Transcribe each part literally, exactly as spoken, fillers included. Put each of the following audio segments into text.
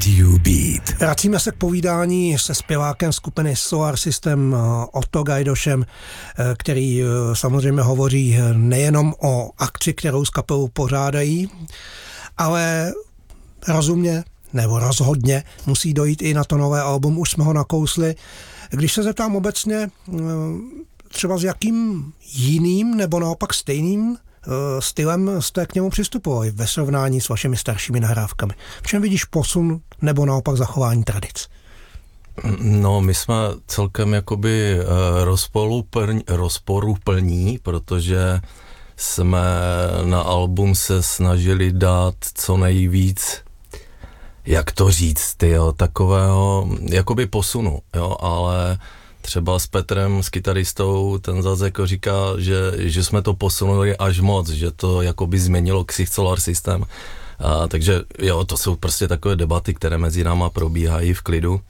Radio Beat. Vracíme se k povídání se zpěvákem skupiny Solar System Otto Gajdošem, který samozřejmě hovoří nejenom o akci, kterou s kapelou pořádají, ale rozumně nebo rozhodně musí dojít i na to nové album, už jsme ho nakousli. Když se zeptám obecně, třeba s jakým jiným nebo naopak stejným stylem jste k němu přistupovali ve srovnání s vašimi staršími nahrávkami? V čem vidíš posun nebo naopak zachování tradic? No, my jsme celkem jakoby rozporuplní, rozporuplní, protože jsme na album se snažili dát co nejvíc, jak to říct, tyjo, takového jakoby posunu, jo, ale třeba s Petrem, s kytaristou, ten zase jako říká, že, že jsme to posunuli až moc, že to jakoby změnilo ksicht Solar System. A, takže jo, to jsou prostě takové debaty, které mezi náma probíhají v klidu.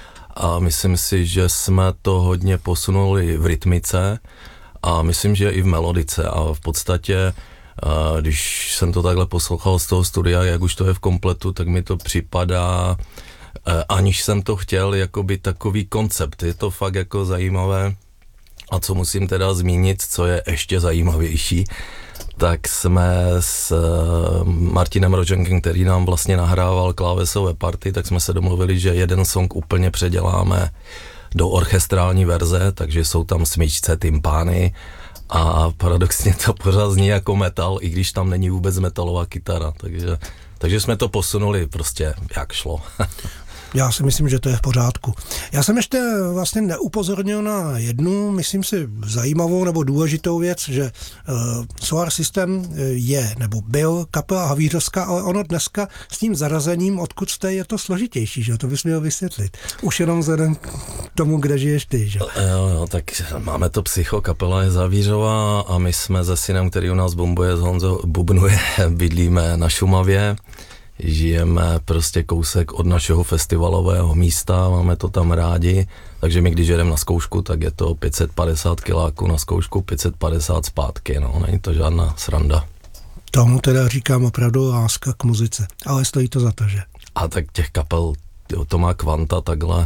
A myslím si, že jsme to hodně posunuli v rytmice a myslím, že i v melodice. A v podstatě, a, když jsem to takhle poslouchal z toho studia, jak už to je v kompletu, tak mi to připadá, aniž jsem to chtěl, jakoby takový koncept. Je to fakt jako zajímavé. A co musím teda zmínit, co je ještě zajímavější, tak jsme s Martinem Roženkem, který nám vlastně nahrával klávesové party, tak jsme se domluvili, že jeden song úplně předěláme do orchestrální verze, takže jsou tam smyčce, tympány a paradoxně to pořád zní jako metal, i když tam není vůbec metalová kytara, takže, takže jsme to posunuli prostě jak šlo. Já si myslím, že to je v pořádku. Já jsem ještě vlastně neupozornil na jednu, myslím si, zajímavou nebo důležitou věc, že uh, Solar System je, nebo byl kapela havířovská, ale ono dneska s tím zarazením, odkud jste, je to složitější, že to bys měl vysvětlit. Už jenom vzhledem k tomu, kde žiješ ty, že? Jo, jo, tak máme to Psycho, kapela je z Havířova a my jsme se synem, který u nás bombuje, z Honzo bubnuje, bydlíme na Šumavě. Žijeme prostě kousek od našeho festivalového místa, máme to tam rádi, takže my když jedeme na zkoušku, tak je to pět set padesát kiláků na zkoušku, pět set padesát zpátky, no, není to žádná sranda. Tomu teda říkám opravdu láska k muzice, ale stojí to za to, že? A tak těch kapel, jo, to má kvanta takhle,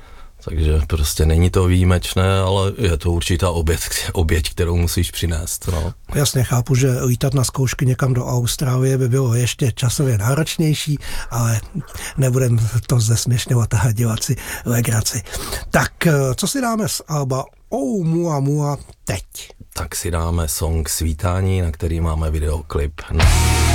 takže prostě není to výjimečné, ale je to určitá oběť, oběť kterou musíš přinést. No. Jasně, chápu, že lítat na zkoušky někam do Austrálie by bylo ještě časově náročnější, ale nebudem to zesměšňovat a dělat si legraci. Tak, co si dáme z alba Oh Mua Mua teď? Tak si dáme song Svítání, na který máme videoklip. No.